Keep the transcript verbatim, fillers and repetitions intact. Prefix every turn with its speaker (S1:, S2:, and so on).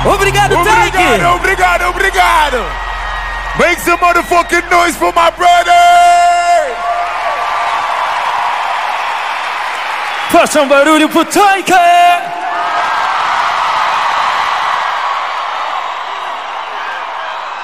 S1: Obrigado, Taiki!
S2: Obrigado, obrigado, obrigado! Make some motherfucking noise for my brother!
S1: Faça um barulho pro Taiki!